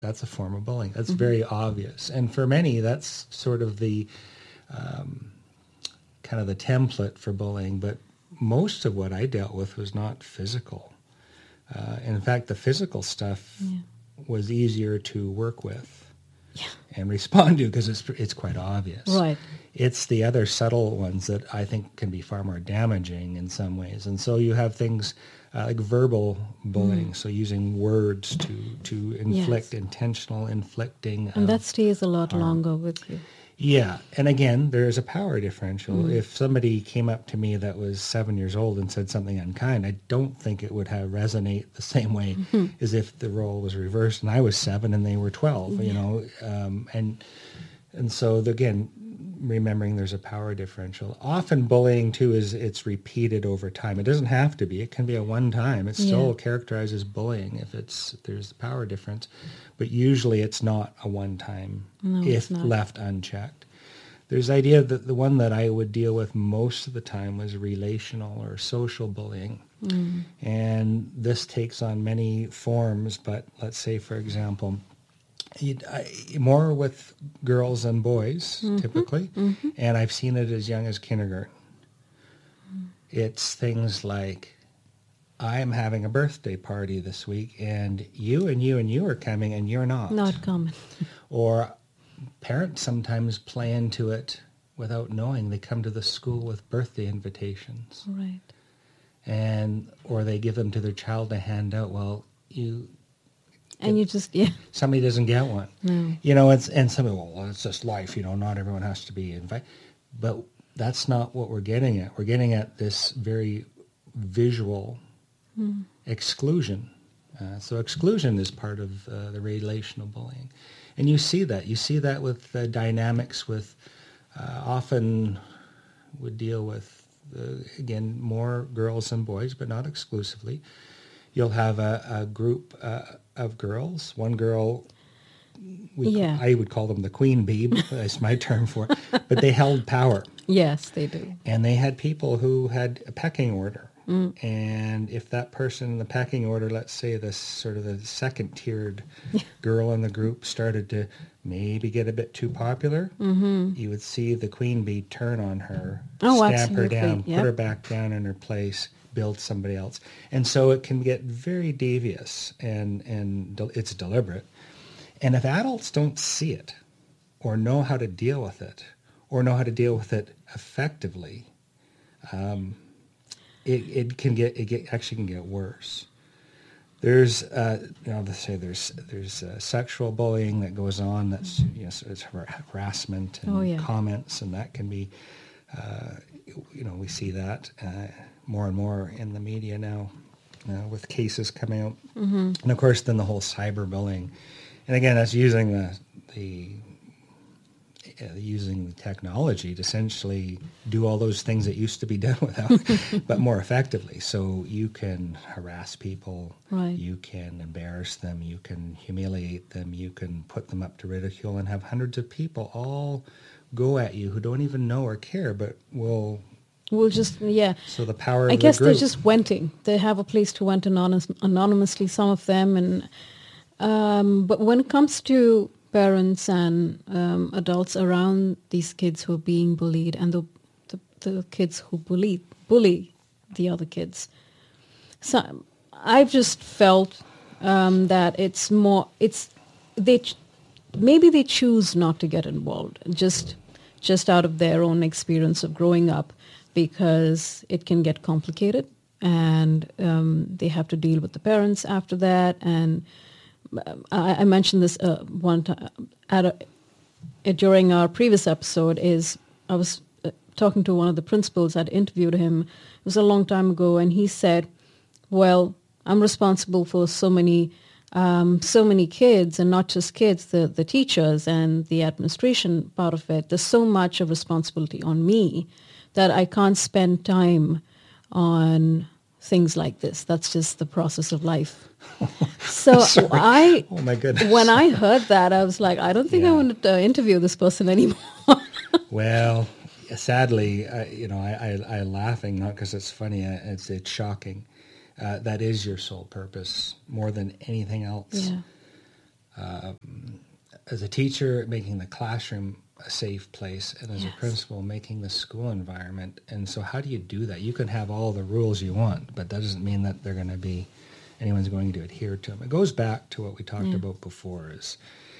That's a form of bullying. That's very obvious. And for many, that's sort of the kind of the template for bullying. But most of what I dealt with was not physical. In fact, the physical stuff was easier to work with and respond to because it's quite obvious. Right. It's the other subtle ones that I think can be far more damaging in some ways. And so you have things like verbal bullying, so using words to inflict, intentional inflicting. And that stays a lot longer with you. Yeah. And again, there is a power differential. If somebody came up to me that was 7 years old and said something unkind, I don't think it would have resonate the same way as if the role was reversed and I was 7 and they were 12, you know. And so, again, remembering there's a power differential. Often bullying, too, it's repeated over time. It doesn't have to be. It can be a one time. It's still characterized as bullying if there's the power difference. But usually it's not a one time if left unchecked. There's the idea that the one that I would deal with most of the time was relational or social bullying. And this takes on many forms, but let's say, for example, more with girls than boys, typically. And I've seen it as young as kindergarten. It's things like, I'm having a birthday party this week, and you and you and you are coming, and you're not. Not coming. Or parents sometimes play into it without knowing. They come to the school with birthday invitations. Right. Or they give them to their child to hand out. Well, somebody doesn't get one. No. You know, and somebody, well, it's just life, you know, not everyone has to be invited. But that's not what we're getting at. We're getting at this very visual exclusion. So exclusion is part of the relational bullying. And you see that. You see that with dynamics with, often would deal with, again, more girls than boys, but not exclusively. You'll have a group of girls. One girl, I would call them the queen bee. That's my term for it. But they held power. Yes, they do. And they had people who had a pecking order. And if that person in the pecking order, let's say this sort of the second-tiered girl in the group started to maybe get a bit too popular, you would see the queen bee turn on her, stamp her down, put her back down in her place, build somebody else. And so it can get very devious and it's deliberate. And if adults don't see it or know how to deal with it or know how to deal with it effectively, it can get worse. There's let's say there's sexual bullying that goes on. That's it's harassment and comments, and that can be we see that more and more in the media now with cases coming out, and of course then the whole cyberbullying, and again that's using using the technology to essentially do all those things that used to be done without, but more effectively. So you can harass people, you can embarrass them, you can humiliate them, you can put them up to ridicule and have hundreds of people all go at you who don't even know or care, but will just, So the power of I guess the group. they're just venting. They have a place to vent anonymously, some of them. And but when it comes to parents and adults around these kids who are being bullied and the kids who bully the other kids. So I've just felt that maybe they choose not to get involved just out of their own experience of growing up because it can get complicated and they have to deal with the parents after that. And I mentioned this one time during our previous episode. I was talking to one of the principals. I'd interviewed him. It was a long time ago, and he said, "Well, I'm responsible for so many kids, and not just kids. The teachers and the administration part of it. There's so much of responsibility on me that I can't spend time on things like this. That's just the process of life." So oh my goodness. When I heard that, I was like, I don't think I want to interview this person anymore. Well, sadly, I laughing, not because it's funny, it's shocking. That is your sole purpose more than anything else. Yeah. as a teacher, making the classroom a safe place, and as Yes. a principal, making the school environment. And so how do you do that? You can have all the rules you want, but that doesn't mean that they're going to be, anyone's going to adhere to them. It goes back to what we talked about before is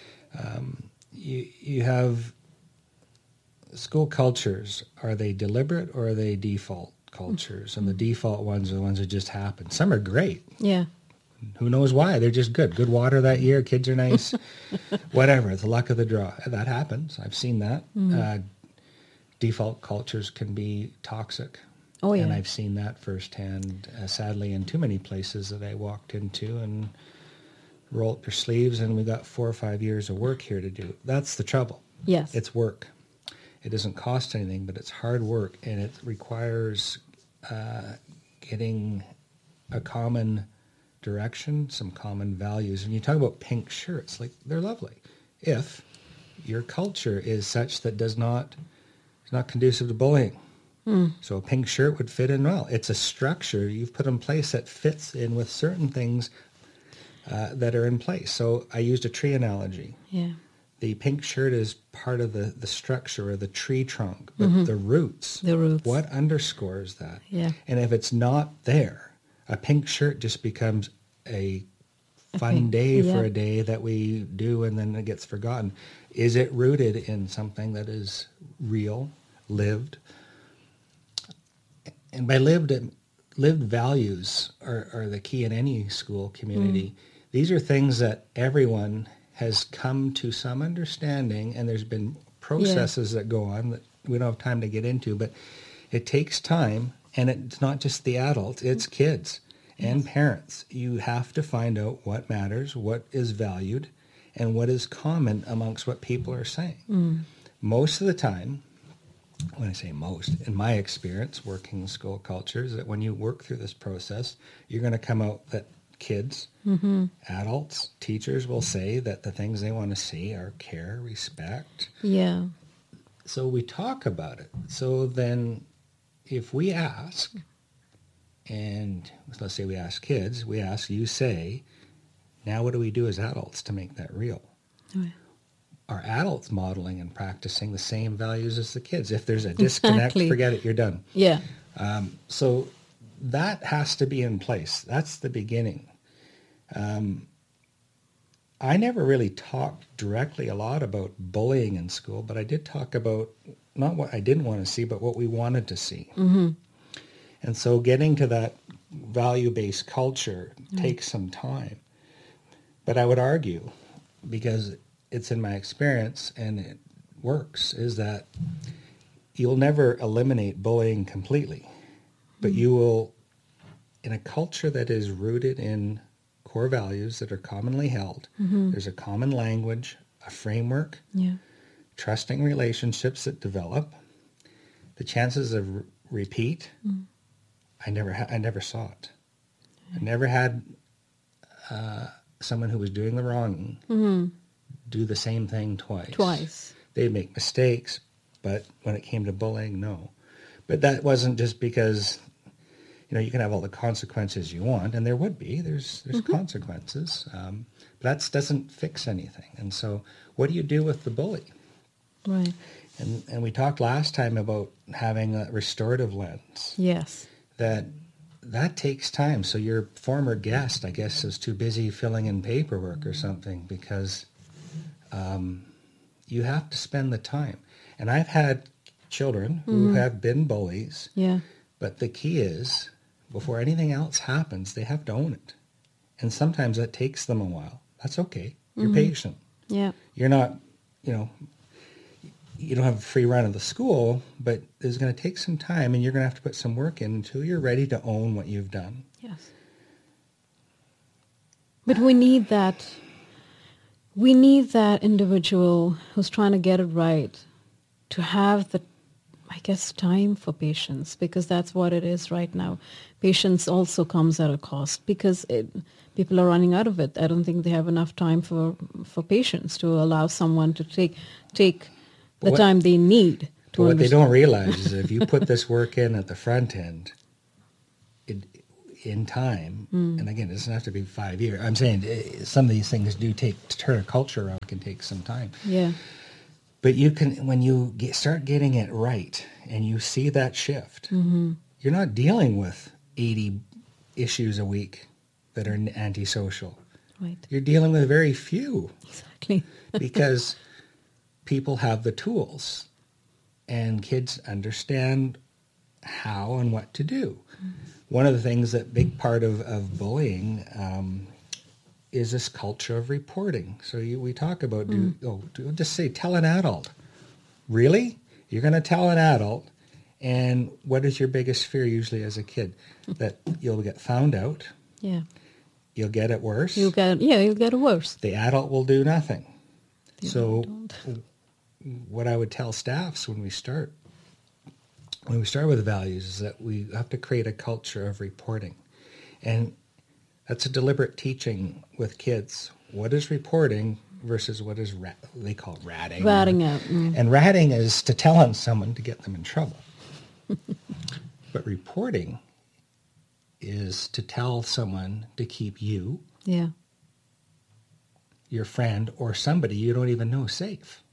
you have school cultures. Are they deliberate or are they default cultures? And the default ones are the ones that just happen. Some are great. Yeah. Who knows why? They're just good. Good water that year. Kids are nice. Whatever. It's the luck of the draw. That happens. I've seen that. Default cultures can be toxic. Oh, yeah. And I've seen that firsthand, sadly, in too many places that I walked into and roll up your sleeves and we got 4 or 5 years of work here to do. That's the trouble. Yes. It's work. It doesn't cost anything, but it's hard work, and it requires getting a common direction, some common values. And you talk about pink shirts, like they're lovely. If your culture is such that is not conducive to bullying. So a pink shirt would fit in well. It's a structure you've put in place that fits in with certain things that are in place. So I used a tree analogy. Yeah. The pink shirt is part of the structure or the tree trunk, but the roots. The roots. What underscores that? Yeah. And if it's not there, a pink shirt just becomes a fun day for a day that we do and then it gets forgotten. Is it rooted in something that is real, lived? And by lived values are the key in any school community. These are things that everyone has come to some understanding, and there's been processes that go on that we don't have time to get into, but it takes time, and it's not just the adults, it's kids and parents. You have to find out what matters, what is valued, and what is common amongst what people are saying. Most of the time, when I say most, in my experience working in school cultures, that when you work through this process, you're going to come out that kids, adults, teachers will say that the things they want to see are care, respect. Yeah. So we talk about it. So then if we ask, and let's say we ask kids, we ask, you say, now what do we do as adults to make that real? Oh, yeah. Are adults modeling and practicing the same values as the kids? If there's a disconnect, Exactly. forget it, you're done. Yeah. So that has to be in place. That's the beginning. I never really talked directly a lot about bullying in school, but I did talk about not what I didn't want to see, but what we wanted to see. And so getting to that value-based culture takes some time. But I would argue, because it's in my experience and it works, is that you'll never eliminate bullying completely, but you will, in a culture that is rooted in core values that are commonly held, there's a common language, a framework, trusting relationships that develop, the chances of repeat, I never saw it. I never had someone who was doing the wrong do the same thing twice. They'd make mistakes, but when it came to bullying, no. But that wasn't just because, you can have all the consequences you want, and there would be. There's consequences. But that doesn't fix anything. And so what do you do with the bully? Right. And we talked last time about having a restorative lens. Yes. That takes time. So your former guest, I guess, is too busy filling in paperwork or something because you have to spend the time. And I've had children who have been bullies. Yeah. But the key is, before anything else happens, they have to own it. And sometimes that takes them a while. That's okay. You're patient. Yeah. You're not, you don't have a free run of the school, but it's going to take some time, and you're going to have to put some work in until you're ready to own what you've done. Yes. But we need that. We need that individual who's trying to get it right to have the, time for patience, because that's what it is right now. Patience also comes at a cost because people are running out of it. I don't think they have enough time for patience to allow someone to take the time they need to what understand. they don't realize is if you put this work in at the front end, in time, and again, it doesn't have to be 5 years. I'm saying some of these things do take, to turn a culture around can take some time. Yeah. But you can, when you start getting it right and you see that shift, you're not dealing with 80 issues a week that are antisocial. Right. You're dealing with very few Exactly. because people have the tools and kids understand how and what to do. One of the things that big part of bullying is this culture of reporting. So we talk about, just say, tell an adult. Really? You're going to tell an adult, and what is your biggest fear usually as a kid? That you'll get found out. Yeah. You'll get it worse. You'll get it worse. The adult will do nothing. So don't. what I would tell staffs when we start with the values is that we have to create a culture of reporting. And that's a deliberate teaching with kids. What is reporting versus what is they call ratting. Ratting out. And ratting is to tell on someone to get them in trouble. But reporting is to tell someone to keep you, Yeah. your friend, or somebody you don't even know safe.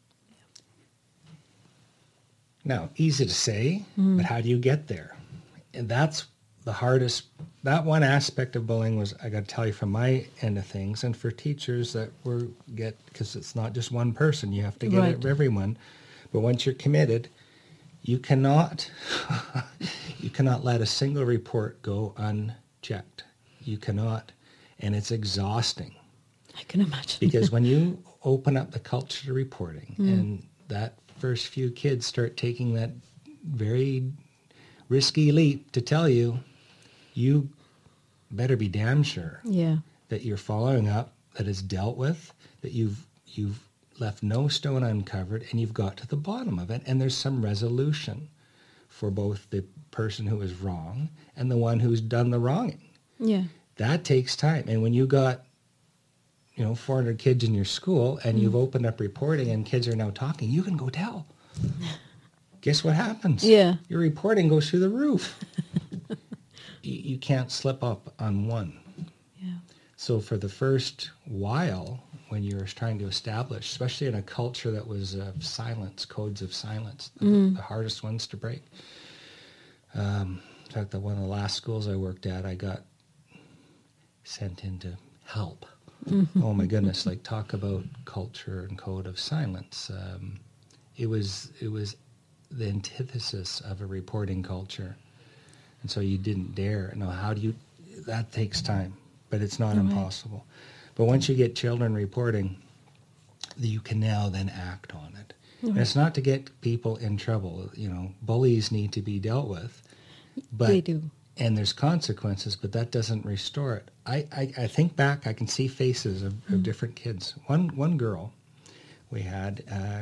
Now, easy to say, but how do you get there? And that's the hardest. That one aspect of bullying was, I got to tell you from my end of things, and for teachers that because it's not just one person, you have to get it for everyone. But once you're committed, you cannot let a single report go unchecked. You cannot, and it's exhausting. I can imagine. Because when you open up the culture of reporting and that first few kids start taking that very risky leap to tell you, you better be damn sure that you're following up, that it's dealt with, that you've left no stone uncovered, and you've got to the bottom of it, and there's some resolution for both the person who is wrong and the one who's done the wronging. Yeah. That takes time. And when you got 400 kids in your school and you've opened up reporting and kids are now talking, you can go tell. Guess what happens? Yeah. Your reporting goes through the roof. You can't slip up on one. Yeah. So for the first while, when you were trying to establish, especially in a culture that was silence, codes of silence, the hardest ones to break. In fact, one of the last schools I worked at, I got sent in to help. Oh my goodness! Like, talk about culture and code of silence. It was the antithesis of a reporting culture, and so you didn't dare. Now, how do you? That takes time, but it's not impossible. But once you get children reporting, you can now then act on it. And it's not to get people in trouble. Bullies need to be dealt with, but They do. And there's consequences, but that doesn't restore it. I think back, I can see faces of different kids. One girl we had,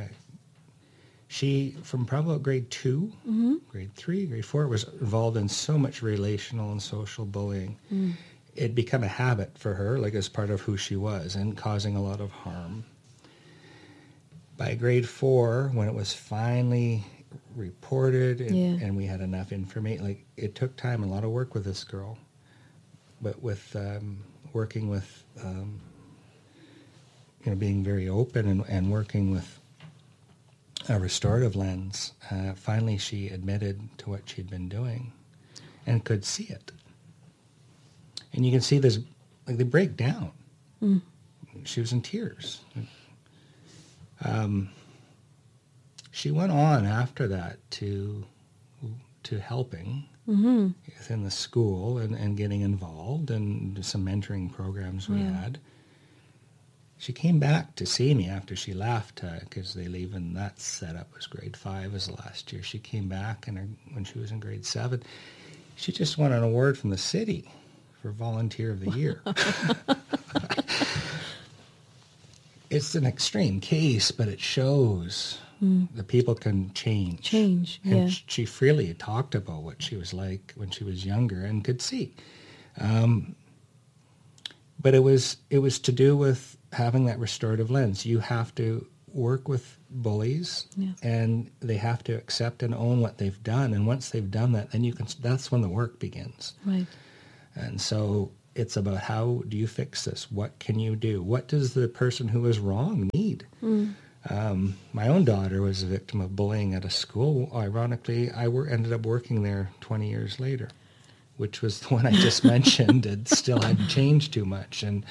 she, from probably grade 2, grade 3, grade 4, was involved in so much relational and social bullying. It became a habit for her, like as part of who she was, and causing a lot of harm. By grade 4, when it was finally reported and we had enough information, like, it took time, a lot of work with this girl, but with working with being very open and working with a restorative lens, finally she admitted to what she'd been doing and could see it. And you can see this, like, they break down. She was in tears. She went on after that to helping within the school and getting involved and some mentoring programs we had. She came back to see me after she left because they leave, and that setup was grade 5 as the last year. She came back, and when she was in grade 7, she just won an award from the city for Volunteer of the Year. It's an extreme case, but it shows that people can change. And she freely talked about what she was like when she was younger and could see. But it was to do with having that restorative lens. You have to work with bullies, and they have to accept and own what they've done. And once they've done that, then that's when the work begins. Right. And so it's about, how do you fix this? What can you do? What does the person who is wrong need? My own daughter was a victim of bullying at a school. Ironically, I ended up working there 20 years later, which was the one I just mentioned. It still hadn't changed too much. And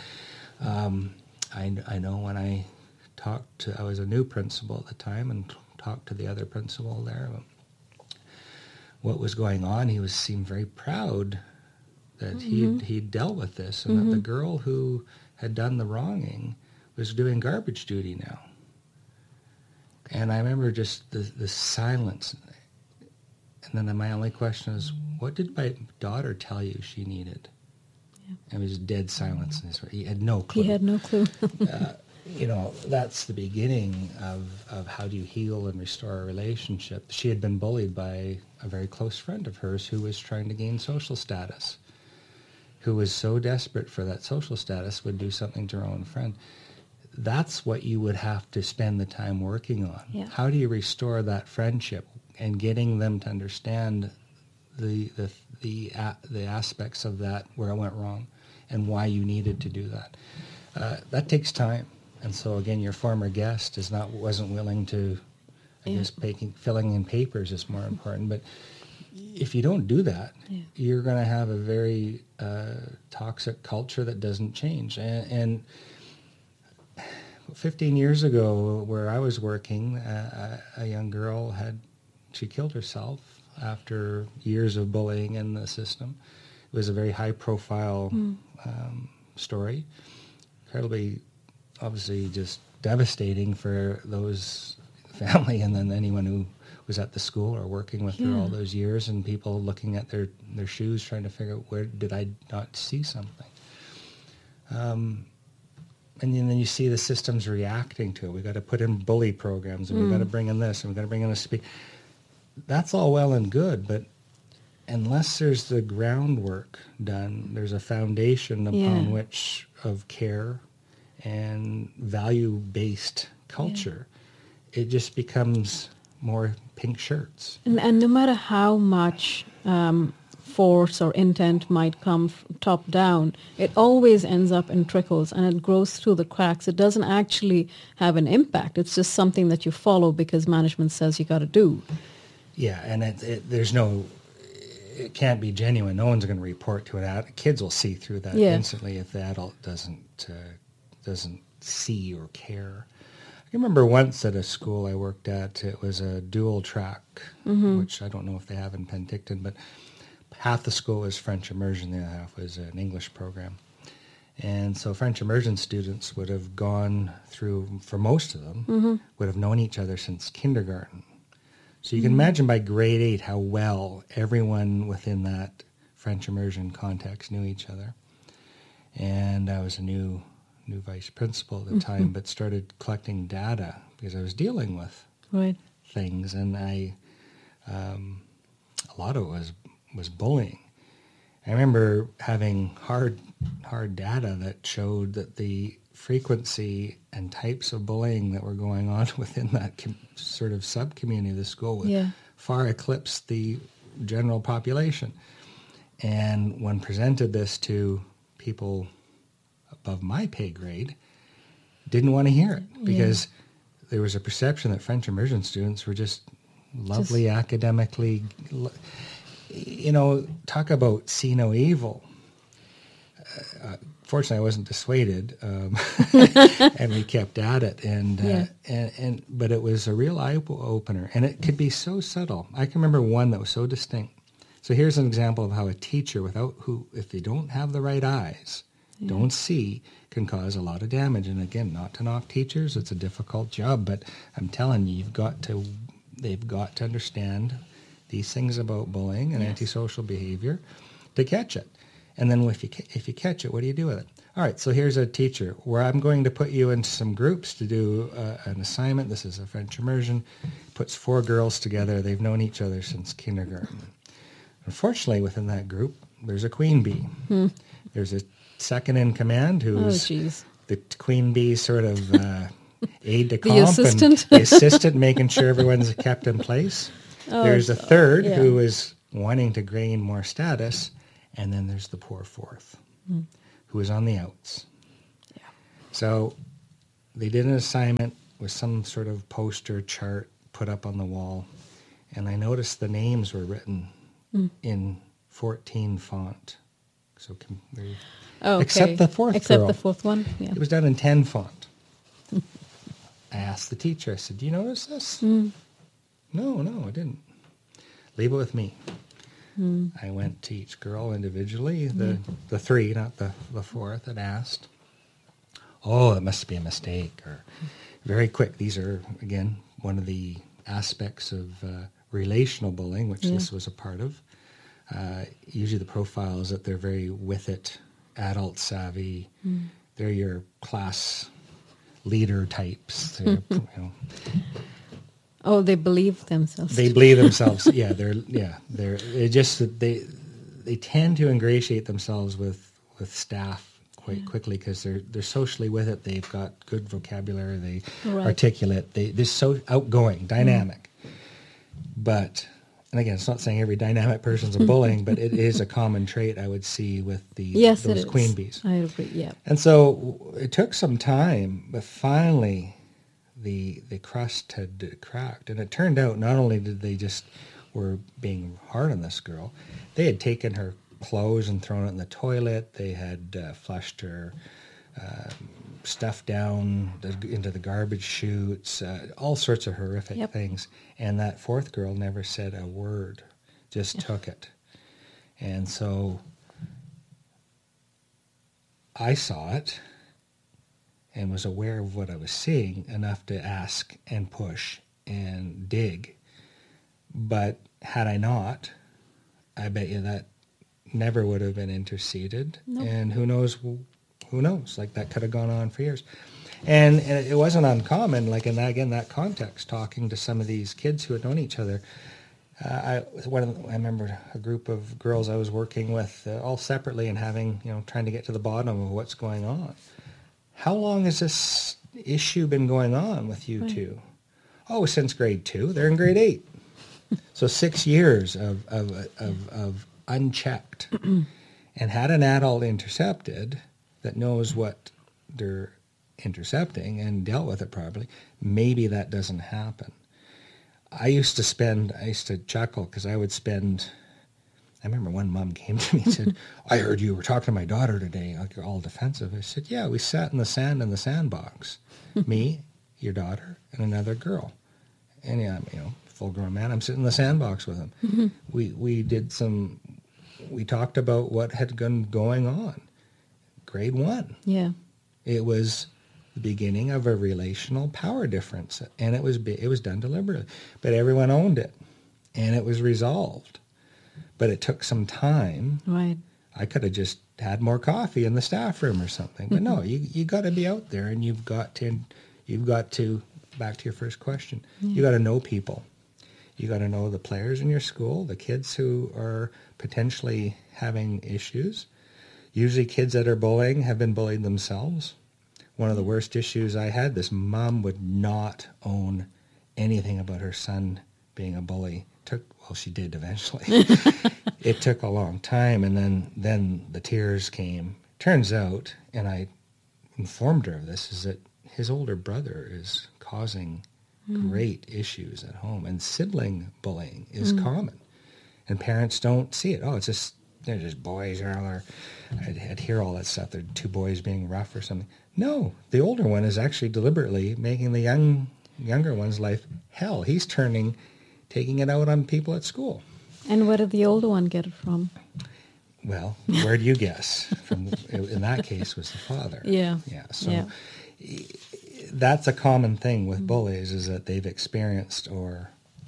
I know when I I was a new principal at the time, and talked to the other principal there about what was going on. He seemed very proud that he'd dealt with this, and that the girl who had done the wronging was doing garbage duty now. And I remember just the silence. And then my only question is, what did my daughter tell you she needed? Yeah. And it was dead silence. And he had no clue. He had no clue. That's the beginning of how do you heal and restore a relationship. She had been bullied by a very close friend of hers who was trying to gain social status, who was so desperate for that social status would do something to her own friend. That's what you would have to spend the time working on. Yeah. How do you restore that friendship and getting them to understand the aspects of that where it went wrong and why you needed to do that. That takes time. And so again, your former guest wasn't willing to, I guess, filling in papers is more important. But if you don't do that, you're going to have a very toxic culture that doesn't change. And 15 years ago, where I was working, a young girl she killed herself after years of bullying in the system. It was a very high-profile story. Incredibly, obviously, just devastating for those family and then anyone who was at the school or working with her all those years, and people looking at their shoes trying to figure out, where did I not see something? And then you see the systems reacting to it. We've got to put in bully programs, and we've got to bring in this, and we've got to bring in a speak. That's all well and good, but unless there's the groundwork done, there's a foundation upon which of care and value-based culture, it just becomes more pink shirts. And no matter how much force or intent might come top down, it always ends up in trickles and it grows through the cracks. It doesn't actually have an impact. It's just something that you follow because management says you got to do. Yeah, and it can't be genuine. No one's going to report to it. Kids will see through that instantly if the adult doesn't see or care. I remember once at a school I worked at, it was a dual track, which I don't know if they have in Penticton, but half the school was French immersion, the other half was an English program. And so French immersion students would have gone through, for most of them, would have known each other since kindergarten. So you can imagine by grade 8 how well everyone within that French immersion context knew each other. And I was a new vice principal at the time, but started collecting data because I was dealing with things, and a lot of it was bullying. I remember having hard data that showed that the frequency and types of bullying that were going on within that sort of sub-community of the school would far eclipse the general population. And when presented this to people above my pay grade, didn't want to hear it because there was a perception that French immersion students were just lovely academically, talk about see no evil. Fortunately, I wasn't dissuaded, and we kept at it. But it was a real eye opener, and it could be so subtle. I can remember one that was so distinct. So here's an example of how a teacher, if they don't have the right eyes, don't see, can cause a lot of damage. And again, not to knock teachers, it's a difficult job, but I'm telling you, they've got to understand these things about bullying and antisocial behavior to catch it. And then if you catch it, what do you do with it? All right, so here's a teacher where I'm going to put you into some groups to do an assignment. This is a French immersion. Puts 4 girls together. They've known each other since kindergarten. Unfortunately, within that group, there's a queen bee. There's a second in command who's the queen bee sort of aide de camp. The assistant. And the assistant making sure everyone's kept in place. There's a third who is wanting to gain more status. And then there's the poor fourth, who is on the outs. Yeah. So they did an assignment with some sort of poster chart put up on the wall, and I noticed the names were written in 14 font. So Oh, okay. Except the fourth Except girl. the fourth one. Yeah. It was done in 10 font. I asked the teacher, I said, do you notice this? No, I didn't. Leave it with me. I went to each girl individually, the three, not the fourth, and asked, oh, it must be a mistake, or very quick. These are, again, one of the aspects of relational bullying, which this was a part of. Usually the profile is that they're very with it, adult savvy. They're your class leader types. They're, Oh, they believe themselves. they believe themselves. They're just that they tend to ingratiate themselves with staff quite quickly because they're socially with it. They've got good vocabulary. They articulate. They're so outgoing, dynamic. But, and again, it's not saying every dynamic person's a bullying, but it is a common trait I would see with those queen bees. I agree. Yeah. And so it took some time, but finally the crust had cracked. And it turned out not only did they just were being hard on this girl, they had taken her clothes and thrown it in the toilet. They had flushed her stuff down into the garbage chutes, all sorts of horrific things. And that fourth girl never said a word, just took it. And so I saw it and was aware of what I was seeing enough to ask and push and dig. But had I not, I bet you that never would have been interceded. Nope. And who knows, like that could have gone on for years. And it wasn't uncommon, like in that context, talking to some of these kids who had known each other. I remember a group of girls I was working with, all separately, and having, trying to get to the bottom of what's going on. How long has this issue been going on with you two? Oh, since grade 2. They're in grade 8. So 6 years of unchecked. And had an adult intercepted that knows what they're intercepting and dealt with it properly, maybe that doesn't happen. I used to chuckle because I remember one mom came to me and said, I heard you were talking to my daughter today, like you're all defensive. I said, yeah, we sat in the sand in the sandbox. Me, your daughter, and another girl. And full grown man, I'm sitting in the sandbox with him. We talked about what had been going on. Grade 1. Yeah. It was the beginning of a relational power difference, and it was done deliberately. But everyone owned it, and it was resolved. But it took some time. Right. I could have just had more coffee in the staff room or something. But no, you got to be out there, and you've got to, back to your first question, you got to know people. You got to know the players in your school, the kids who are potentially having issues. Usually kids that are bullying have been bullied themselves. One of the worst issues I had, this mom would not own anything about her son being a bully. She did eventually. It took a long time, and then the tears came. Turns out, and I informed her of this, is that his older brother is causing great issues at home, and sibling bullying is common, and parents don't see it. Oh, they're just boys, I'd hear all that stuff. They're two boys being rough or something. No, the older one is actually deliberately making the younger one's life hell. He's taking it out on people at school. And where did the older one get it from? Well, where do you guess? In that case, was the father. Yeah. Yeah. So that's a common thing with bullies, is that they've experienced or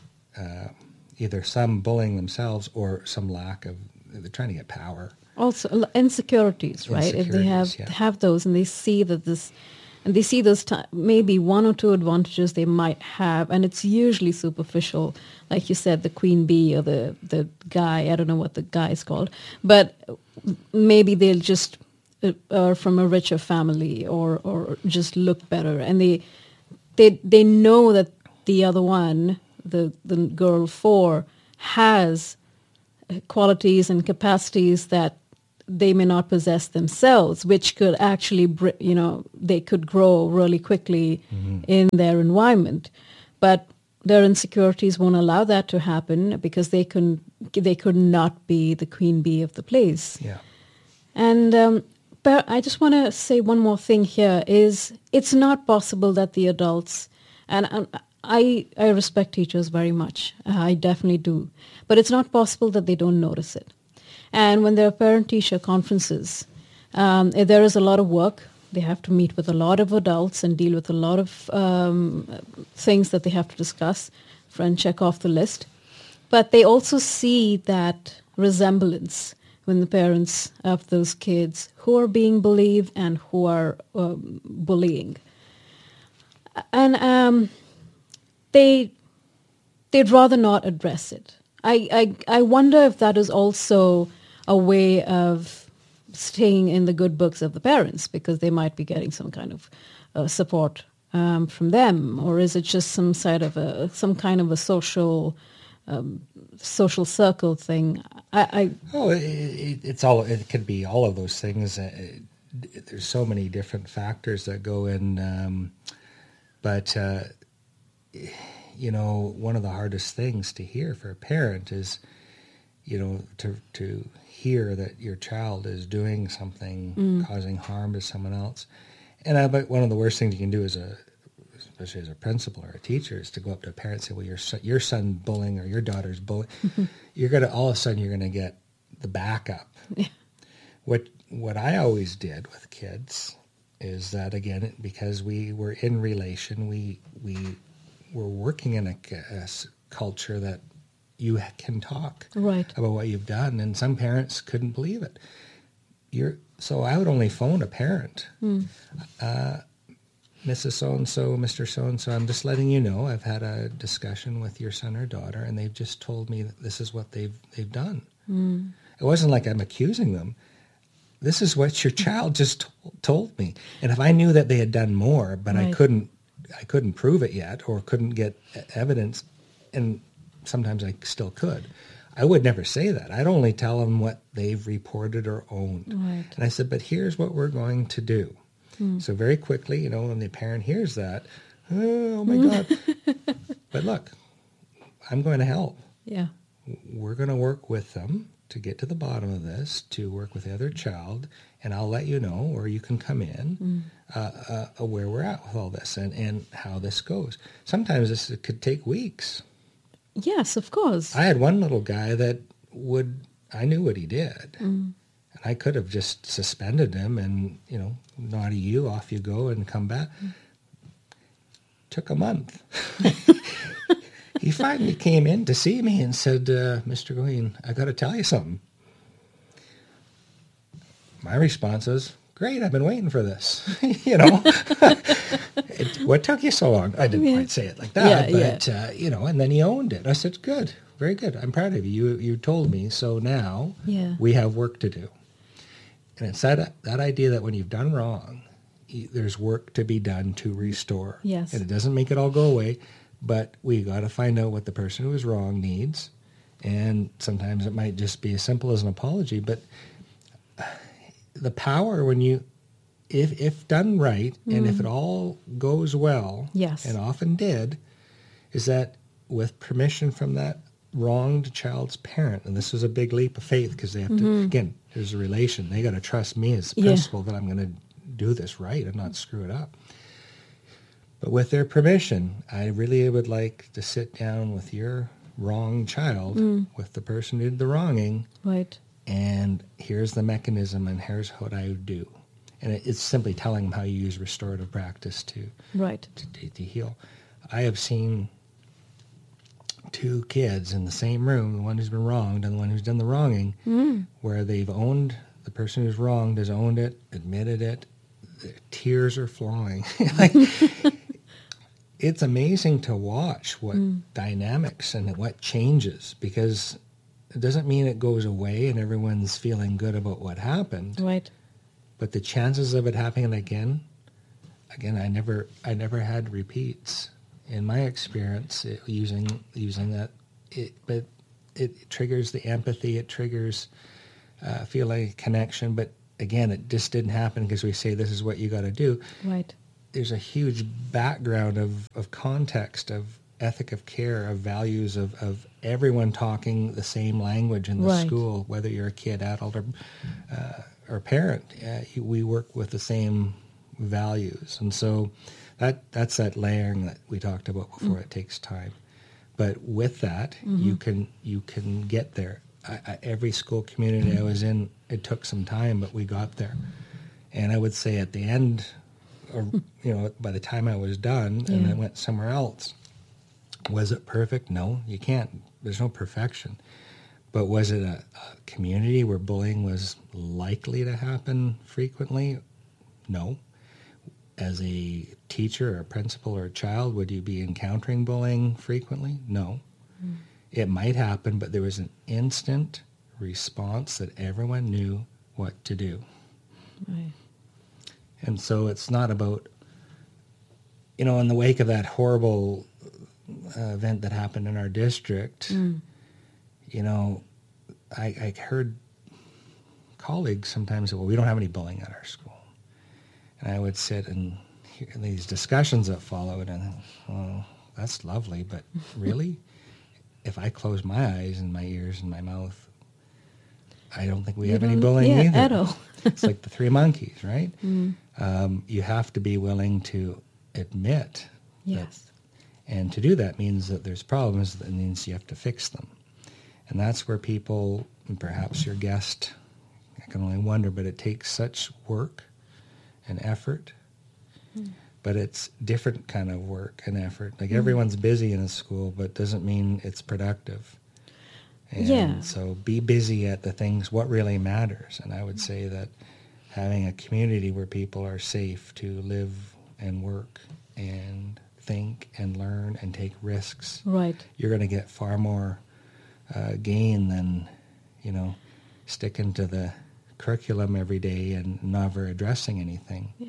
either some bullying themselves or some lack of, they're trying to get power. Also insecurities, right? If they have those, and they see that and they see those maybe one or two advantages they might have, and it's usually superficial, like you said, the queen bee or the guy. I don't know what the guy is called, but maybe they'll just are from a richer family or just look better, and they know that the other one, the girl 4, has qualities and capacities that they may not possess themselves, which could actually, they could grow really quickly in their environment. But their insecurities won't allow that to happen because they could not be the queen bee of the place. Yeah. And but I just want to say one more thing here is it's not possible that the adults, and I respect teachers very much. I definitely do. But it's not possible that they don't notice it. And when there are parent-teacher conferences, there is a lot of work. They have to meet with a lot of adults and deal with a lot of things that they have to discuss and check off the list. But they also see that resemblance when the parents of those kids who are being bullied and who are bullying. And they'd rather not address it. I wonder if that is also a way of staying in the good books of the parents because they might be getting some kind of support from them, or is it just some kind of a social circle thing? It could be all of those things. There's so many different factors that go in, but. One of the hardest things to hear for a parent is, to hear that your child is doing something causing harm to someone else. And I bet one of the worst things you can do especially as a principal or a teacher, is to go up to a parent and say, well, your son bullying or your daughter's bullying. All of a sudden you're going to get the backup. Yeah. What I always did with kids is that, again, because we were in relation, we were working in a culture that you can talk about what you've done, and some parents couldn't believe it. So I would only phone a parent. Mrs. So-and-so, Mr. So-and-so, I'm just letting you know I've had a discussion with your son or daughter, and they've just told me that this is what they've done. It wasn't like I'm accusing them. This is what your child just told me. And if I knew that they had done more, but I couldn't prove it yet or couldn't get evidence, and sometimes I still could, I would never say that. I'd only tell them what they've reported or owned. Right. And I said, but here's what we're going to do. So very quickly, when the parent hears that, oh my God. But look, I'm going to help. Yeah. We're going to work with them to get to the bottom of this, to work with the other child, and I'll let you know, or you can come in, where we're at with all this and how this goes. Sometimes this could take weeks. Yes, of course. I had one little guy that I knew what he did. And I could have just suspended him and, naughty you, off you go and come back. Took a month. He finally came in to see me and said, Mr. Goheen, I got to tell you something. My response was, great, I've been waiting for this. What took you so long? I didn't quite say it like that, but, and then he owned it. I said, good, very good. I'm proud of you. You told me, so now we have work to do. And it's that idea that when you've done wrong, there's work to be done to restore. Yes. And it doesn't make it all go away, but we got to find out what the person who was wrong needs. And sometimes it might just be as simple as an apology, but the power when if done right, and if it all goes well, and often did, is that with permission from that wronged child's parent, and this was a big leap of faith because they have to, again, there's a relation. They got to trust me as the principal that I'm going to do this right and not screw it up. But with their permission, I really would like to sit down with your wronged child, with the person who did the wronging, and here's the mechanism, and here's what I would do. And it's simply telling them how you use restorative practice to heal. I have seen two kids in the same room, the one who's been wronged and the one who's done the wronging, where they've owned, the person who's wronged has owned it, admitted it, their tears are flowing. It's amazing to watch what dynamics and what changes, because it doesn't mean it goes away and everyone's feeling good about what happened. Right. But the chances of it happening again, I never had repeats in my experience using that. But it triggers the empathy. It triggers feeling a connection. But again, it just didn't happen because we say this is what you got to do. Right. There's a huge background of context, of ethic of care, of values, of everyone talking the same language in the Right. school, whether you're a kid, adult, or parent. We work with the same values. And so that's that layering that we talked about before. It takes time. But with that, you can get there. Every school community I was in, it took some time, but we got there. And I would say at the end, or by the time I was done and I went somewhere else, was it perfect? No, you can't. There's no perfection. But was it a community where bullying was likely to happen frequently? No. As a teacher or a principal or a child, would you be encountering bullying frequently? No. It might happen, but there was an instant response that everyone knew what to do. Right. And so it's not about, in the wake of that horrible event that happened in our district, I heard colleagues sometimes say, well, we don't have any bullying at our school. And I would sit and hear these discussions that followed, and that's lovely, but really? If I close my eyes and my ears and my mouth, I don't think we have any bullying either. At all. It's like the three monkeys, right? You have to be willing to admit Yes. and to do that means that there's problems. That means you have to fix them. And that's where people, and perhaps your guest, I can only wonder, but it takes such work and effort. But it's different kind of work and effort. Like everyone's busy in a school, but doesn't mean it's productive. And so be busy at the things, what really matters. And I would say that having a community where people are safe to live and work and think and learn and take risks, Right. you're going to get far more gain than, sticking to the curriculum every day and never addressing anything. Yeah.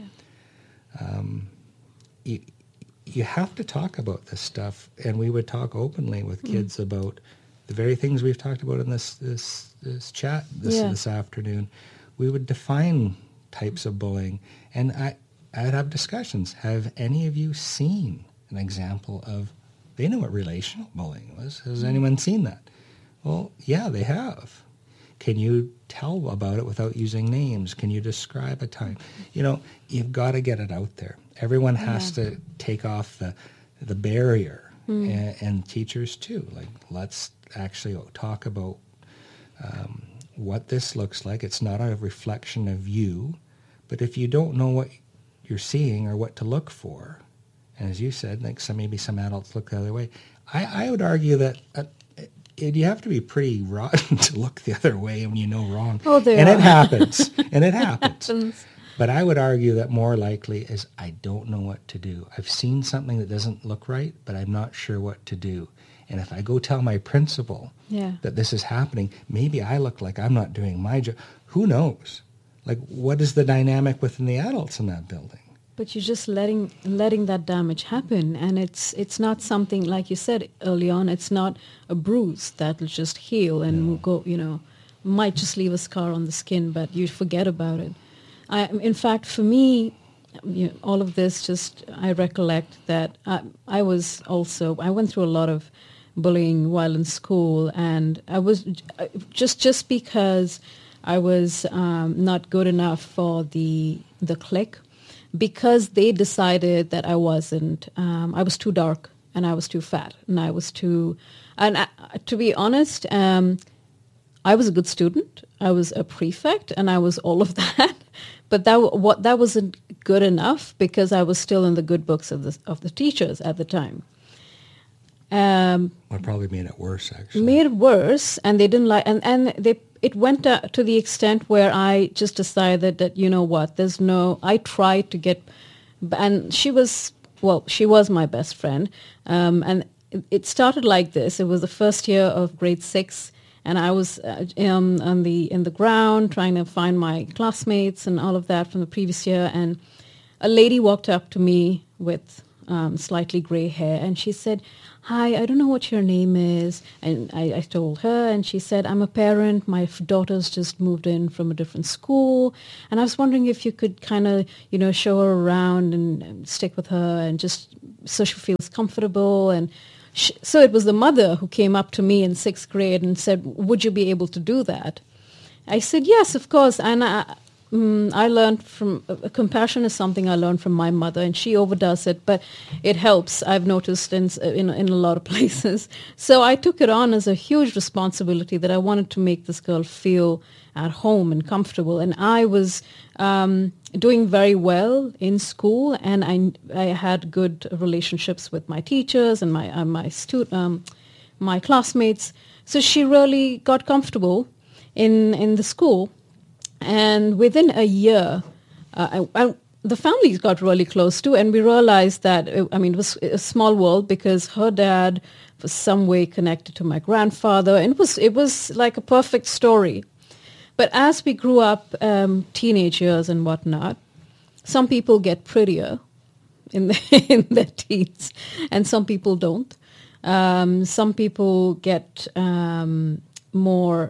You have to talk about this stuff, and we would talk openly with kids about the very things we've talked about in this chat this afternoon. We would define types of bullying, and I'd have discussions. Have any of you seen an example of, they know what relational bullying was. Has anyone seen that? Well, yeah, they have. Can you tell about it without using names? Can you describe a time? You've got to get it out there. Everyone has to take off the barrier, and teachers too. Like, let's actually talk about what this looks like. It's not a reflection of you, but if you don't know what you're seeing or what to look for, and as you said, like maybe some adults look the other way, I would argue that you have to be pretty rotten to look the other way when you know wrong. Oh, it happens. And it happens. But I would argue that more likely is I don't know what to do. I've seen something that doesn't look right, but I'm not sure what to do. And if I go tell my principal that this is happening, maybe I look like I'm not doing my job. Who knows? Like, what is the dynamic within the adults in that building? But you're just letting that damage happen, and it's not something, like you said early on, it's not a bruise that'll just heal and go, might just leave a scar on the skin, but you forget about it. In fact, for me, all of this I recollect that I went through a lot of bullying while in school, and I was just because I was not good enough for the clique, because they decided that I wasn't. I was too dark, and I was too fat, and I was too. And to be honest, I was a good student. I was a prefect, and I was all of that. But that wasn't good enough because I was still in the good books of the teachers at the time. What probably made it worse, actually. Made it worse, and they didn't like, and it went to the extent where I just decided that, you know what, I tried to get, and she was my best friend, and it started like this. It was the first year of grade 6, and I was in the ground trying to find my classmates and all of that from the previous year, and a lady walked up to me with slightly gray hair. And she said, "Hi, I don't know what your name is." And I told her, and she said, "I'm a parent. My daughter's just moved in from a different school. And I was wondering if you could kind of, show her around and stick with her and just so she feels comfortable." And so it was the mother who came up to me in 6th grade and said, "Would you be able to do that?" I said, "Yes, of course." And I learned from compassion is something I learned from my mother, and she overdoes it, but it helps. I've noticed in a lot of places. So I took it on as a huge responsibility that I wanted to make this girl feel at home and comfortable. And I was doing very well in school, and I had good relationships with my teachers and my classmates. So she really got comfortable in the school. And within a year, the families got really close too, and we realized that, it was a small world because her dad was some way connected to my grandfather, and it was like a perfect story. But as we grew up, teenage years and whatnot, some people get prettier in their teens, and some people don't. Some people get more.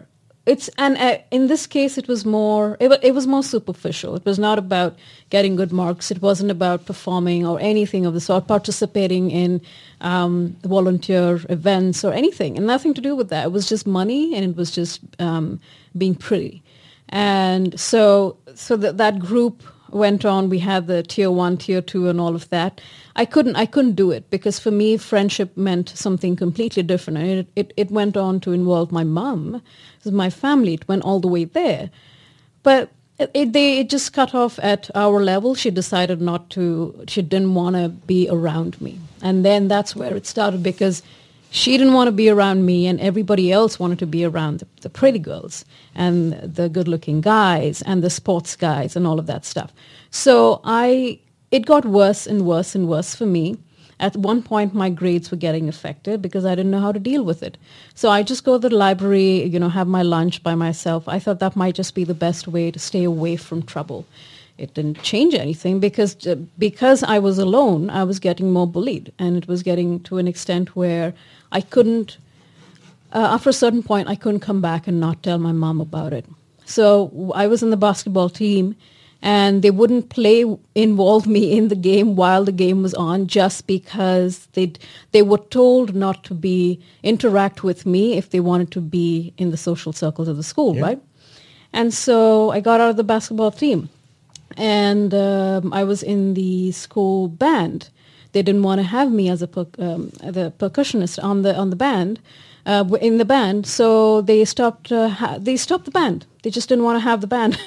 In this case, it was more superficial. It was not about getting good marks. It wasn't about performing or anything of the sort, participating in volunteer events or anything, and nothing to do with that. It was just money, and it was just being pretty. And so that group went on. We had the tier 1, tier 2, and all of that. I couldn't do it because for me, friendship meant something completely different. And it went on to involve my mom, my family. It went all the way there. But it just cut off at our level. She decided she didn't want to be around me. And then that's where it started, because she didn't want to be around me, and everybody else wanted to be around the pretty girls and the good-looking guys and the sports guys and all of that stuff. So it got worse and worse and worse for me. At one point, my grades were getting affected because I didn't know how to deal with it. So I just go to the library, have my lunch by myself. I thought that might just be the best way to stay away from trouble. It didn't change anything because I was alone, I was getting more bullied. And it was getting to an extent where I couldn't, after a certain point, I couldn't come back and not tell my mom about it. So I was in the basketball team, and they wouldn't involve me in the game while the game was on, just because they were told not to interact with me if they wanted to be in the social circles of the school, yeah. Right? And so I got out of the basketball team, and I was in the school band. They didn't want to have me as the percussionist on the band, in the band. So they stopped the band. They just didn't want to have the band.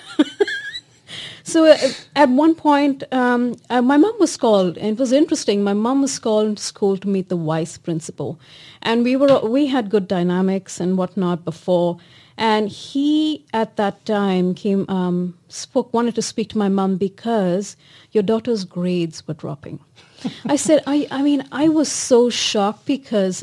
So at one point, my mom was called, and it was interesting. My mom was called into school to meet the vice principal, and we had good dynamics and whatnot before. And he at that time wanted to speak to my mom because your daughter's grades were dropping. I said, I was so shocked because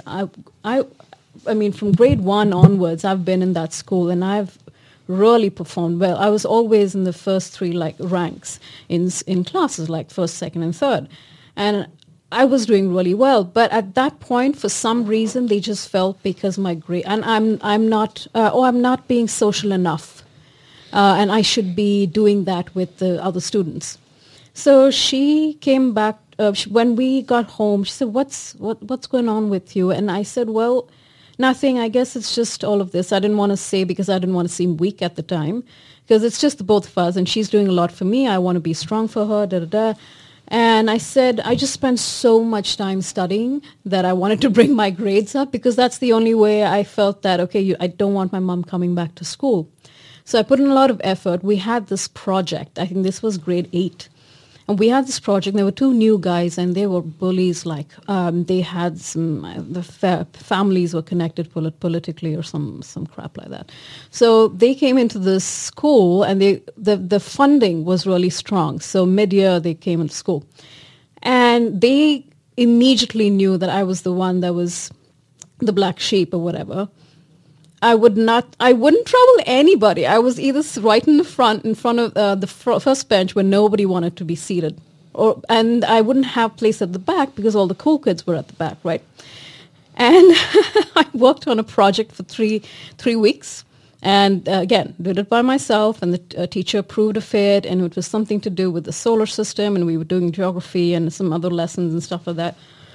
from grade 1 onwards, I've been in that school, and I've really performed well. I was always in the first 3 ranks in classes, like first, second, and third, and I was doing really well. But at that point, for some reason, they just felt because my grade, and I'm not being social enough, and I should be doing that with the other students. So she came back when we got home. She said, "What's going on with you?" And I said, "Well, nothing. I guess it's just all of this." I didn't want to say because I didn't want to seem weak at the time, because it's just the both of us, and she's doing a lot for me. I want to be strong for her, And I said, I just spent so much time studying that I wanted to bring my grades up, because that's the only way I felt that, I don't want my mom coming back to school. So I put in a lot of effort. We had this project. I think this was grade 8. And we had this project. There were 2 new guys, and they were bullies. They had the families were connected politically or some crap like that. So they came into this school, and the funding was really strong. So mid-year they came into school, and they immediately knew that I was the one that was the black sheep or whatever. I wouldn't trouble anybody. I was either right in front of the first bench where nobody wanted to be seated, and I wouldn't have place at the back because all the cool kids were at the back, right? And I worked on a project for three weeks. And again, did it by myself, and the teacher approved of it, and it was something to do with the solar system, and we were doing geography and some other lessons and stuff like that.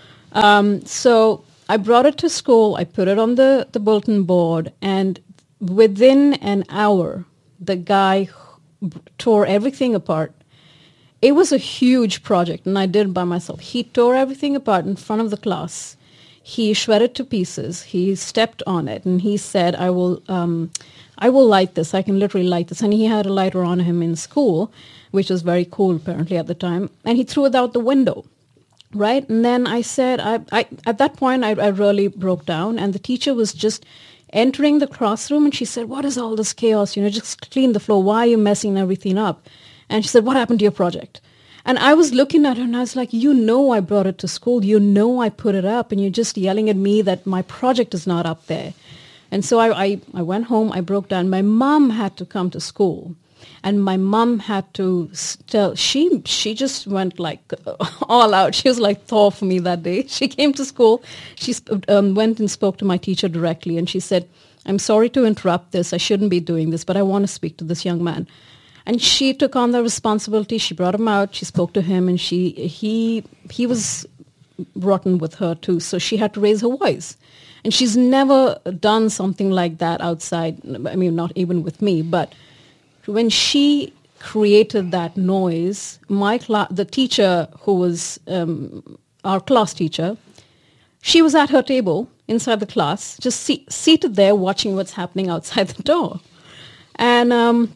So I brought it to school, I put it on the bulletin board, and within an hour, the guy tore everything apart. It was a huge project, and I did it by myself. He tore everything apart in front of the class. He shredded to pieces. He stepped on it, and he said, I will light this. I can literally light this. And he had a lighter on him in school, which was very cool apparently at the time. And he threw it out the window, right? And then I said, I at that point, I really broke down. And the teacher was just entering the classroom, and she said, what is all this chaos? Just clean the floor. Why are you messing everything up? And she said, what happened to your project? And I was looking at her, and I was like, I brought it to school. I put it up, and you're just yelling at me that my project is not up there. And so I went home, I broke down. My mom had to come to school, and my mom had to tell, she just went like all out. She was like Thor for me that day. She came to school, she went and spoke to my teacher directly, and she said, I'm sorry to interrupt this. I shouldn't be doing this, but I want to speak to this young man. And she took on the responsibility. She brought him out. She spoke to him, and he was rotten with her too. So she had to raise her voice. And she's never done something like that outside. I mean, not even with me. But when she created that noise, the teacher who was our class teacher, she was at her table inside the class, just seated there watching what's happening outside the door. And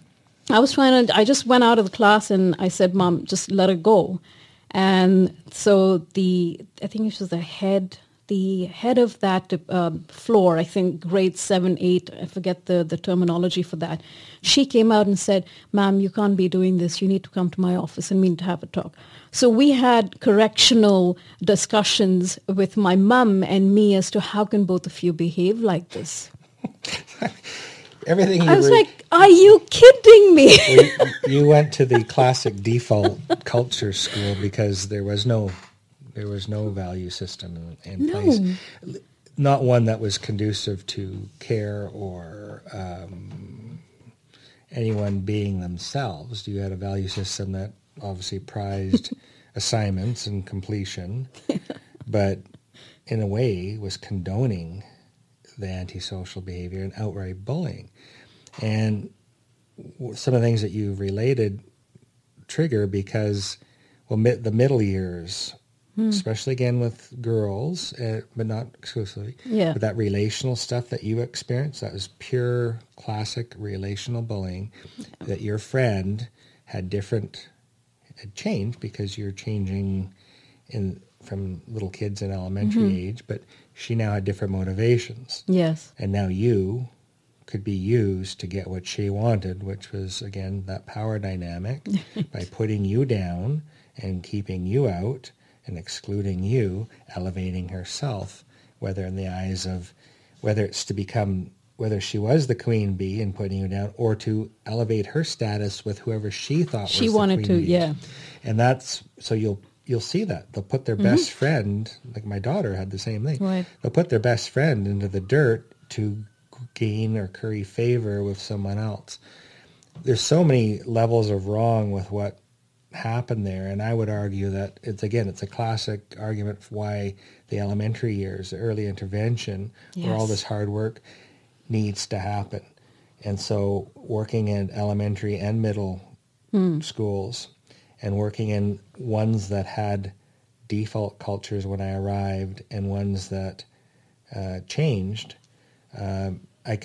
I just went out of the class and I said, Mom, just let it go. And so I think it was the head of that floor, I think grade 7, 8, I forget the terminology for that. She came out and said, Ma'am, you can't be doing this. You need to come to my office and we need to have a talk. So we had correctional discussions with my mom and me as to how can both of you behave like this. Everything. I was like, are you kidding me? You went to the classic default culture school because there was no value system in place. Not one that was conducive to care or anyone being themselves. You had a value system that obviously prized assignments and completion, but in a way was condoning the antisocial behavior and outright bullying. And some of the things that you related trigger because, the middle years, especially again with girls, but not exclusively, but that relational stuff that you experienced, that was pure classic relational bullying, that your friend had changed because you're changing from little kids in elementary age, but she now had different motivations. Yes. And now you could be used to get what she wanted, which was, again, that power dynamic by putting you down and keeping you out and excluding you, elevating herself, whether in the eyes of, whether she was the queen bee and putting you down, or to elevate her status with whoever she thought she was the wanted queen to, bee. yeah. And that's, so you'll see that. They'll put their best friend, like my daughter had the same thing. Right. They'll put their best friend into the dirt to gain or curry favor with someone else. There's so many levels of wrong with what happened there, and I would argue that it's a classic argument for why the elementary years, the early intervention, where all this hard work needs to happen. And so working in elementary and middle schools and working in ones that had default cultures when I arrived and ones that changed, I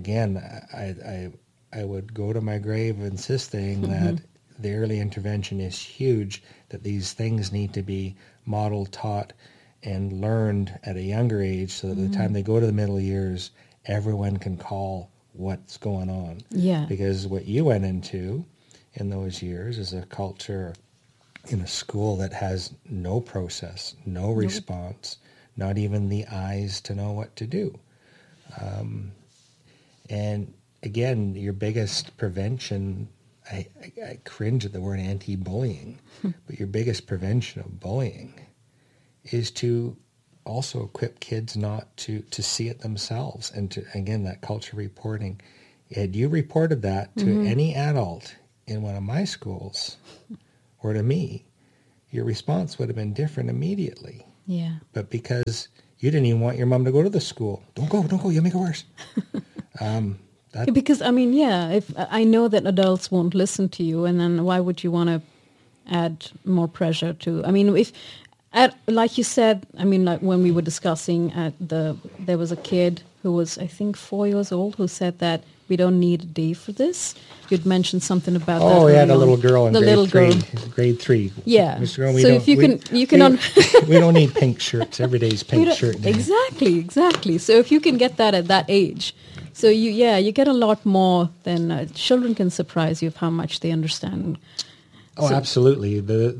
would go to my grave insisting that the early intervention is huge, that these things need to be modeled, taught, and learned at a younger age so that by the time they go to the middle years, everyone can call what's going on. Yeah. Because what you went into in those years is a culture in a school that has no process, no response, not even the eyes to know what to do. And again, your biggest prevention I cringe at the word anti-bullying, but your biggest prevention of bullying is to also equip kids not to see it themselves, and to, again, that culture reporting. Had you reported that to any adult in one of my schools or to me, your response would have been different immediately. Yeah. But because you didn't even want your mom to go to the school. Don't go, you'll make it worse. Because, I mean, yeah, if I know that adults won't listen to you, and then why would you want to add more pressure to, I mean, like you said, I mean, like when we were discussing there was a kid who was, I think, 4 years old, who said that we don't need a day for this. You'd mentioned something about that. Oh, yeah, the little girl in grade 3. Yeah. Mr. Girl, so if you can we don't need pink shirts. Every day's pink shirt day. Exactly. So if you can get that at that age, so you get a lot more than children can surprise you of how much they understand. Oh, absolutely.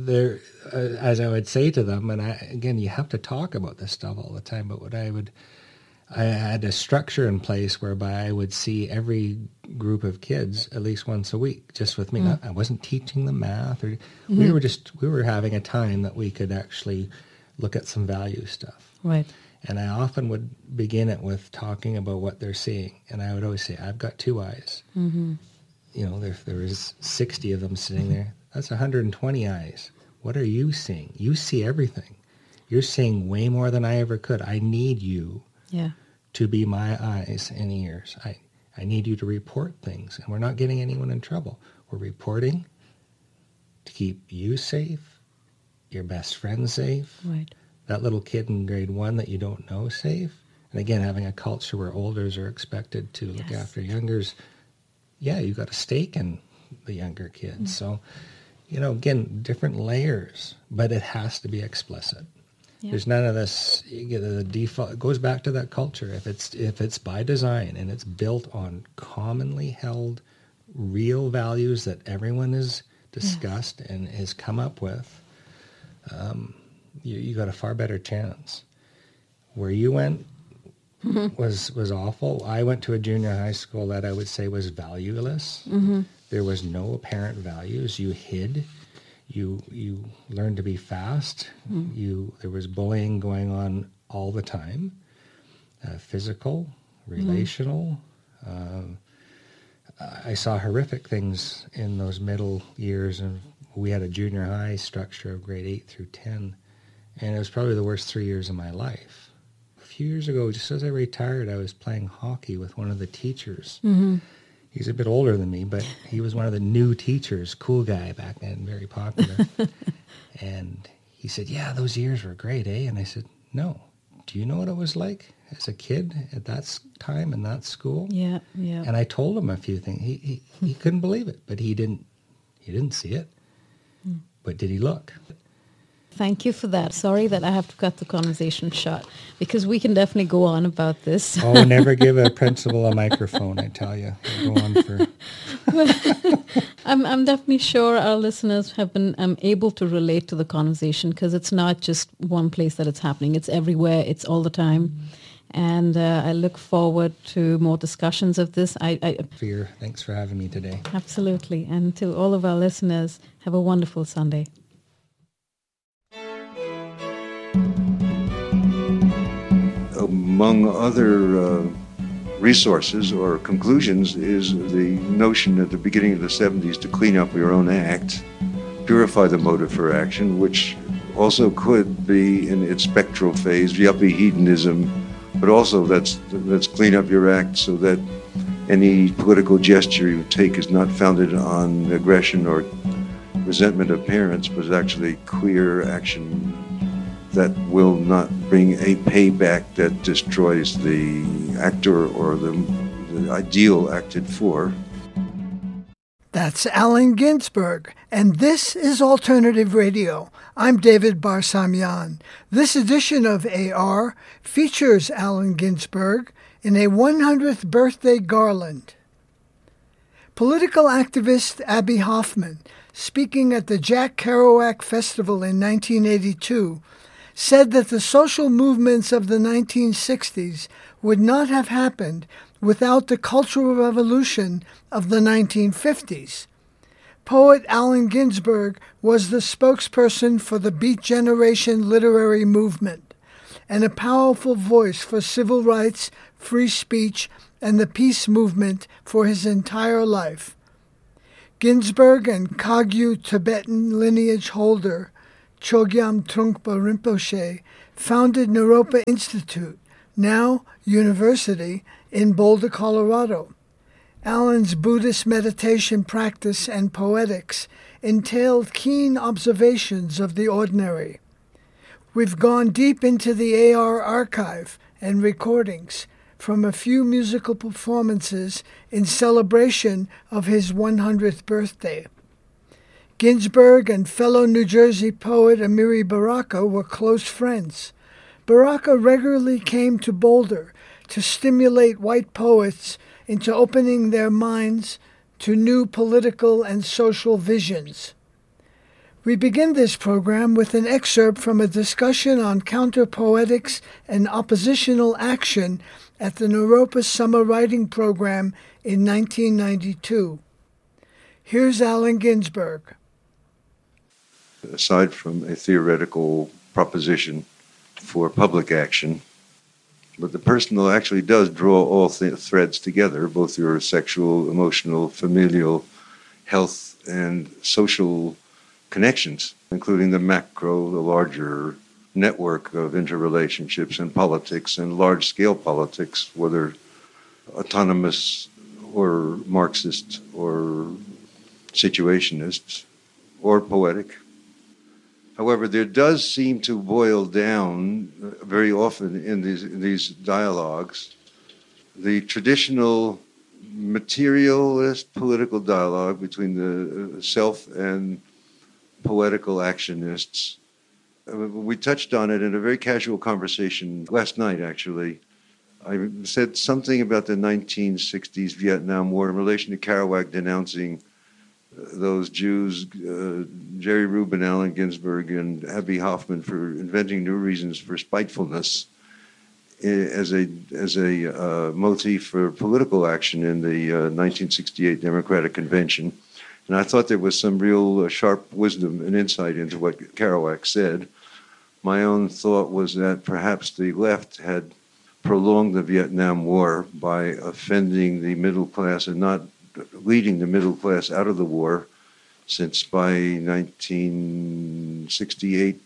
As I would say to them, and again, you have to talk about this stuff all the time, but I had a structure in place whereby I would see every group of kids at least once a week, just with me. I wasn't teaching them math, or we were having a time that we could actually look at some value stuff. Right. And I often would begin it with talking about what they're seeing, and I would always say, "I've got 2 eyes." Mm-hmm. You know, there was 60 of them sitting there. That's 120 eyes. What are you seeing? You see everything. You're seeing way more than I ever could. I need you to be my eyes and ears. I need you to report things. And we're not getting anyone in trouble. We're reporting to keep you safe, your best friend safe, right, that little kid in grade 1 that you don't know safe. And again, having a culture where olders are expected to look after youngers. Yeah, you got a stake in the younger kids. So, you know, again, different layers, but it has to be explicit. Yeah. There's none of this. You get the default. It goes back to that culture. If it's by design and it's built on commonly held, real values that everyone has discussed and has come up with, you got a far better chance. Where you went was awful. I went to a junior high school that I would say was valueless. Mm-hmm. There was no apparent values. You hid. You learned to be fast. There was bullying going on all the time, physical, relational. I saw horrific things in those middle years, and we had a junior high structure of grade 8 through 10, and it was probably the worst 3 years of my life. A few years ago, just as I retired, I was playing hockey with one of the teachers. Mm-hmm. He's a bit older than me, but he was one of the new teachers, cool guy back then, very popular. And he said, "Yeah, those years were great, eh?" And I said, "No. Do you know what it was like as a kid at that time in that school?" Yeah. And I told him a few things. He couldn't believe it, but he didn't see it. But did he look? Thank you for that. Sorry that I have to cut the conversation short, because we can definitely go on about this. Oh, never give a principal a microphone, I tell you. We'll go on for... I'm definitely sure our listeners have been able to relate to the conversation, because it's not just one place that it's happening. It's everywhere. It's all the time. And I look forward to more discussions of this. Fear, thanks for having me today. Absolutely. And to all of our listeners, have a wonderful Sunday. Among other resources or conclusions is the notion at the beginning of the 70s to clean up your own act, purify the motive for action, which also could be in its spectral phase, yuppie hedonism, but also let's clean up your act so that any political gesture you take is not founded on aggression or resentment of parents, but is actually clear action that will not bring a payback that destroys the actor or the ideal acted for. That's Allen Ginsberg, and this is Alternative Radio. I'm David Barsamian. This edition of AR features Allen Ginsberg in a 100th birthday garland. Political activist Abbie Hoffman, speaking at the Jack Kerouac Festival in 1982, said that the social movements of the 1960s would not have happened without the cultural revolution of the 1950s. Poet Allen Ginsberg was the spokesperson for the Beat Generation literary movement and a powerful voice for civil rights, free speech, and the peace movement for his entire life. Ginsberg and Kagyu Tibetan lineage holder Chogyam Trungpa Rinpoche founded Naropa Institute, now University, in Boulder, Colorado. Allen's Buddhist meditation practice and poetics entailed keen observations of the ordinary. We've gone deep into the AR archive and recordings from a few musical performances in celebration of his 100th birthday. Ginsberg and fellow New Jersey poet Amiri Baraka were close friends. Baraka regularly came to Boulder to stimulate white poets into opening their minds to new political and social visions. We begin this program with an excerpt from a discussion on counter-poetics and oppositional action at the Naropa Summer Writing Program in 1992. Here's Allen Ginsberg. Aside from a theoretical proposition for public action, but the personal actually does draw all threads together, both your sexual, emotional, familial, health, and social connections, including the macro, the larger network of interrelationships and politics and large-scale politics, whether autonomous or Marxist or situationist or poetic. However, there does seem to boil down very often in these dialogues the traditional materialist political dialogue between the self and poetical actionists. We touched on it in a very casual conversation last night, actually. I said something about the 1960s Vietnam War in relation to Kerouac denouncing those Jews, Jerry Rubin, Allen Ginsberg, and Abby Hoffman for inventing new reasons for spitefulness as a motif for political action in the 1968 Democratic Convention. And I thought there was some real sharp wisdom and insight into what Kerouac said. My own thought was that perhaps the left had prolonged the Vietnam War by offending the middle class and not leading the middle class out of the war, since by 1968,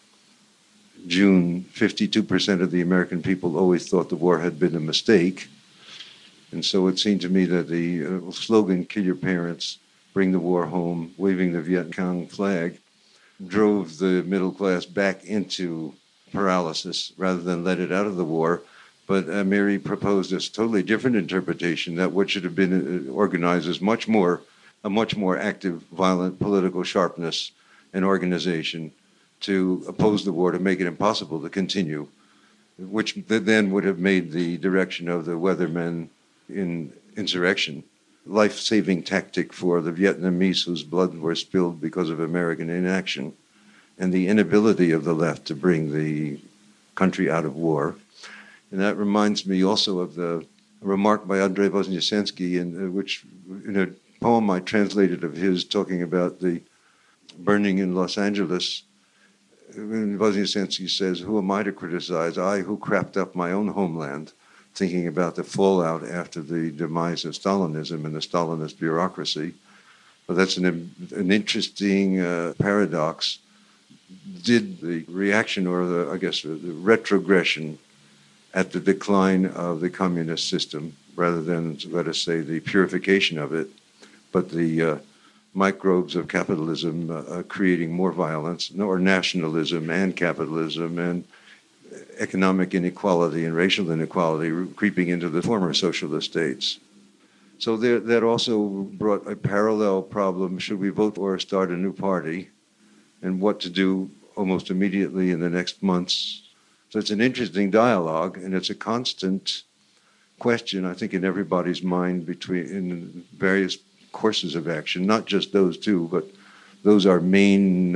June, 52% of the American people always thought the war had been a mistake. And so it seemed to me that the slogan, "Kill your parents, bring the war home," waving the Viet Cong flag, drove the middle class back into paralysis rather than let it out of the war. But Mary proposed a totally different interpretation, that what should have been organized as a much more active, violent political sharpness and organization to oppose the war, to make it impossible to continue, which then would have made the direction of the Weathermen in insurrection life-saving tactic for the Vietnamese whose blood were spilled because of American inaction and the inability of the left to bring the country out of war. And that reminds me also of the remark by Andrei Voznesensky, which in a poem I translated of his talking about the burning in Los Angeles. Voznesensky says, "Who am I to criticize? I who crapped up my own homeland," thinking about the fallout after the demise of Stalinism and the Stalinist bureaucracy. But that's an interesting paradox. Did the reaction, or the retrogression at the decline of the communist system, rather than, let us say, the purification of it, but the microbes of capitalism creating more violence, or nationalism and capitalism and economic inequality and racial inequality creeping into the former socialist states. So that also brought a parallel problem: should we vote or start a new party, and what to do almost immediately in the next months. So it's an interesting dialogue, and it's a constant question, I think, in everybody's mind in various courses of action, not just those two, but those are main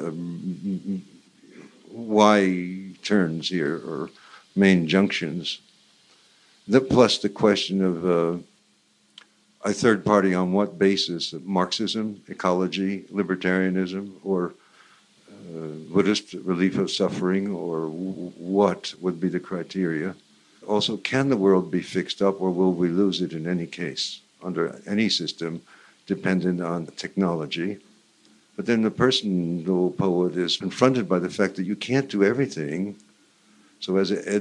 Y turns here, or main junctions. Plus the question of, a third party on what basis? Marxism, ecology, libertarianism, or Buddhist relief of suffering, or what would be the criteria? Also, can the world be fixed up, or will we lose it in any case, under any system, dependent on technology? But then the personal poet is confronted by the fact that you can't do everything. So as